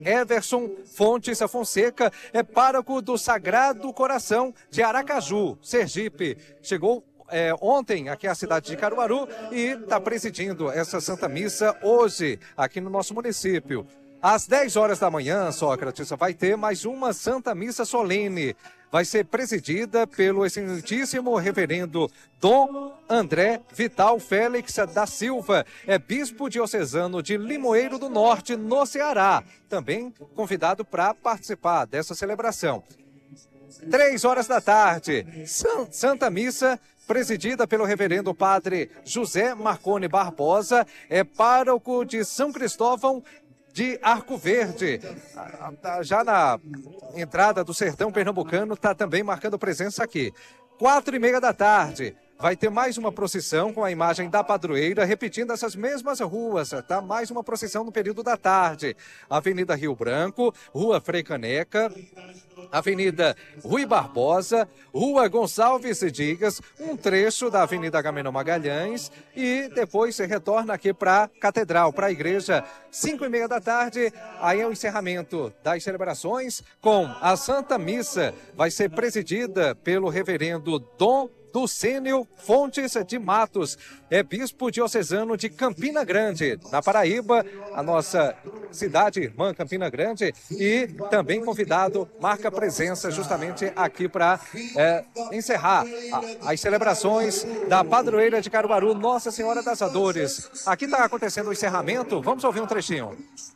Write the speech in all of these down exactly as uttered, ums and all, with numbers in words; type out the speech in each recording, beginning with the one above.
Everson Fontes Fonseca é pároco do Sagrado Coração de Aracaju, Sergipe. Chegou é, ontem aqui à cidade de Caruaru e está presidindo essa Santa Missa hoje aqui no nosso município. Às dez horas da manhã, Sócrates, vai ter mais uma Santa Missa solene. Vai ser presidida pelo excelentíssimo reverendo Dom André Vital Félix da Silva, é bispo diocesano de Limoeiro do Norte, no Ceará. Também convidado para participar dessa celebração. Três horas da tarde, Santa Missa presidida pelo reverendo padre José Marconi Barbosa, é pároco de São Cristóvão de Arco Verde. Já na entrada do sertão pernambucano, está também marcando presença aqui. Quatro e meia da tarde, vai ter mais uma procissão com a imagem da padroeira, repetindo essas mesmas ruas, tá? Mais uma procissão no período da tarde. Avenida Rio Branco, Rua Frei Caneca, Avenida Rui Barbosa, Rua Gonçalves Digas, um trecho da Avenida Agamenon Magalhães e depois se retorna aqui para a Catedral, para a igreja. Cinco e meia da tarde, aí é o encerramento das celebrações com a Santa Missa. Vai ser presidida pelo reverendo Dom Ducênio Fontes de Matos, é bispo diocesano de Campina Grande, na Paraíba, a nossa cidade irmã Campina Grande, e também convidado, marca presença justamente aqui para é, encerrar a, as celebrações da padroeira de Caruaru, Nossa Senhora das Dores. Aqui está acontecendo o encerramento, vamos ouvir um trechinho.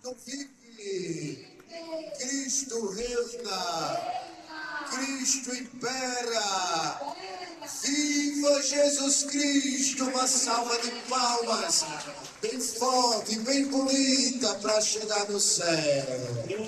Cristo reina, Cristo impera. Viva Jesus Cristo! Uma salva de palmas bem forte, bem bonita para chegar no céu.